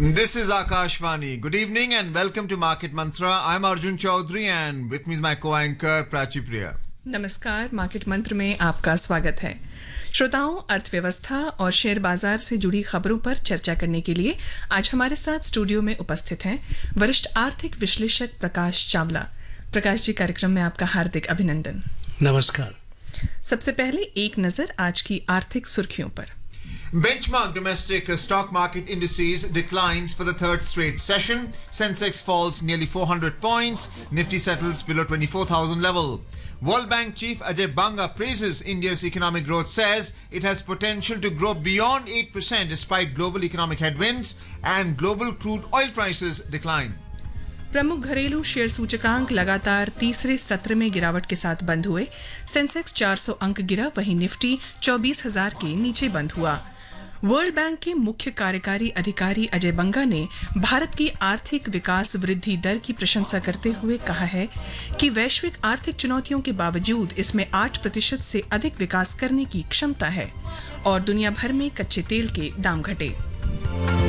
This is Akashvani. Good evening and welcome to Market Mantra. I'm Arjun Chaudhary and with me is my co-anchor Prachi Priya. नमस्कार, market मंत्र में आपका स्वागत है। श्रोताओं, अर्थव्यवस्था और शेयर बाजार से जुड़ी खबरों पर चर्चा करने के लिए आज हमारे साथ स्टूडियो में उपस्थित हैं वरिष्ठ आर्थिक विश्लेषक प्रकाश चावला। प्रकाश जी, कार्यक्रम में आपका हार्दिक अभिनंदन। नमस्कार। सबसे पहले एक नजर आज की आर्थिक सुर्खियों पर। Benchmark domestic stock market indices declines for the third straight session. Sensex falls nearly 400 points. Nifty settles below 24,000 level. World Bank chief Ajay Banga praises India's economic growth, says it has potential to grow beyond 8% despite global economic headwinds and global crude oil prices decline. प्रमुख घरेलू share सूचकांक लगातार तीसरे सत्र में गिरावट के साथ बंद हुए। सेंसेक्स 400 अंक गिरा, वहीं निफ्टी 24,000 के नीचे बंद हुआ। वर्ल्ड बैंक के मुख्य कार्यकारी अधिकारी अजय बंगा ने भारत की आर्थिक विकास वृद्धि दर की प्रशंसा करते हुए कहा है कि वैश्विक आर्थिक चुनौतियों के बावजूद इसमें 8% से अधिक विकास करने की क्षमता है और दुनिया भर में कच्चे तेल के दाम घटे।